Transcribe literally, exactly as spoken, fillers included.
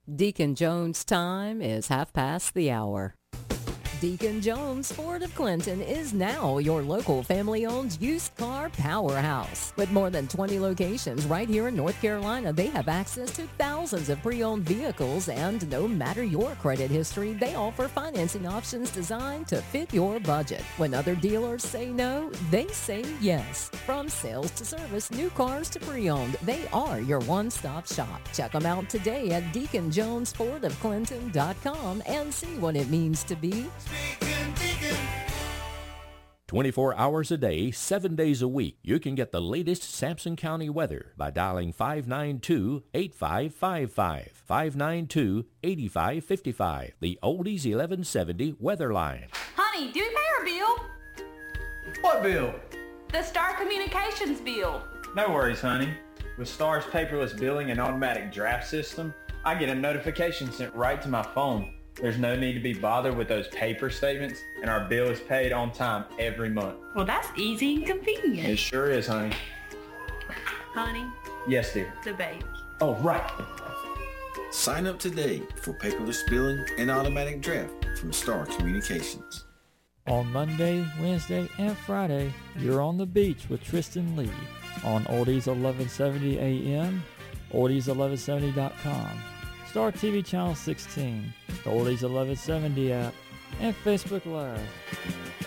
Deacon Jones' time is half past the hour. Deacon Jones Ford of Clinton is now your local family-owned used car powerhouse. With more than twenty locations right here in North Carolina, they have access to thousands of pre-owned vehicles, and no matter your credit history, they offer financing options designed to fit your budget. When other dealers say no, they say yes. From sales to service, new cars to pre-owned, they are your one-stop shop. Check them out today at deacon jones ford of clinton dot com and see what it means to be twenty-four hours a day, seven days a week. You can get the latest Sampson County weather by dialing five nine two, eight five five five, five nine two, eight five five five, the Oldies eleven seventy weather line. Honey, do you pay our bill? What bill? The Star Communications bill. No worries, honey. With Star's paperless billing and automatic draft system, I get a notification sent right to my phone. There's no need to be bothered with those paper statements, and our bill is paid on time every month. Well, that's easy and convenient. It sure is, honey. Honey? Yes, dear. The baby. Oh, right. Sign up today for paperless billing and automatic draft from Star Communications. On Monday, Wednesday, and Friday, you're on the beach with Tristan Lee on Oldies eleven seventy A M, oldies eleven seventy dot com, Star T V Channel sixteen, the Oldies eleven seventy app, and Facebook Live.